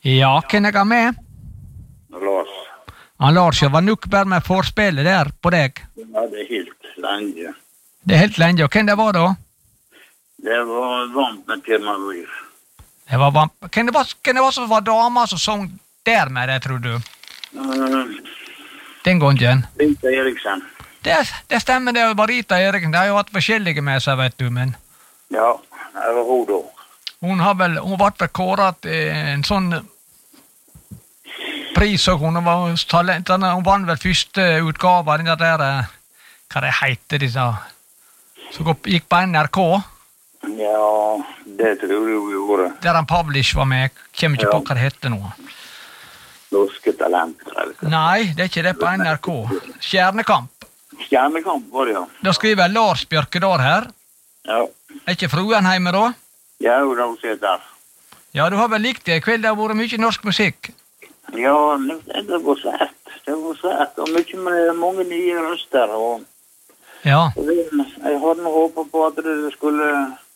Ja, hvem jeg har med? Lars. Lars, jeg var nok bare med forspillet der på deg. Ja, det helt lenge. Det helt lenge, og hvem det var da? Det var varmt med Timmervyr. Det var varmt. Hvem det var som var dama som sang der med det, tror du? Den gangen. Rita Eriksen. Det stemmer, det var Rita Eriksen. Det har jo vært forskjellige med seg, vet du, men... Ja, det var hun da. Hun ble vel kåret en sånn pris, og hun vann vel første utgave av den der, hva det heter de sa, som gikk på NRK. Ja, det tror jeg vi gjorde. Der han Pavlish var med, kommer ikke på hva det heter nå. Norske talenter, eller? Nei, det er ikke det på NRK. Stjernekamp. Stjernekamp var det, ja. Da skriver jeg Lars Bjørkedal her. Ja. Er ikke fruen hjemme da? Ja, hun har sett der. Ja, du har vel likt det i kveld, det har vært mye norsk musikk. Ja, det var svært. Det var svært, og mye med mange nye røster. Og Ja. jeg hadde håpet på at det skulle